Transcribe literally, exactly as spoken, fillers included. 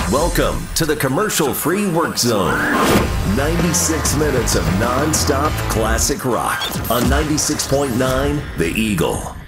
Welcome to the commercial-free work zone. ninety-six minutes of non-stop classic rock on ninety-six point nine The Eagle.